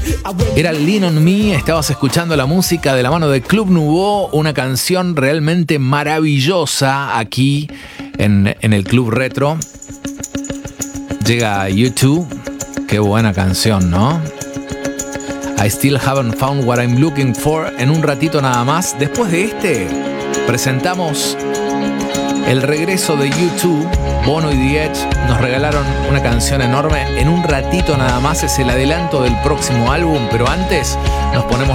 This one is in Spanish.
Era Lean on Me, estabas escuchando la música de la mano de Club Nouveau, una canción realmente maravillosa aquí en el Club Retro. Llega U2, qué buena canción, ¿no? I Still Haven't Found What I'm Looking For. En un ratito nada más, después de presentamos el regreso de U2. Bono y The Edge nos regalaron una canción enorme. En un ratito nada más es el adelanto del próximo álbum, pero antes nos ponemos